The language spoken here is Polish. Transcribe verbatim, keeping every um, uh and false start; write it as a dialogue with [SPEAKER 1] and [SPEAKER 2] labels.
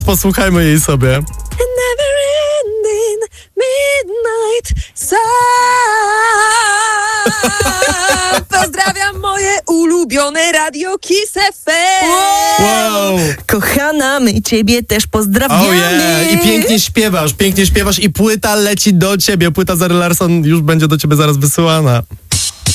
[SPEAKER 1] Posłuchajmy jej sobie.
[SPEAKER 2] Never ending midnight sun. Pozdrawiam moje ulubione radio Kiss F M.
[SPEAKER 1] Wow!
[SPEAKER 2] Kochana, my ciebie też pozdrawiamy.
[SPEAKER 1] Oh yeah. I pięknie śpiewasz, pięknie śpiewasz i płyta leci do ciebie. Płyta Zary Larsson już będzie do ciebie zaraz wysyłana.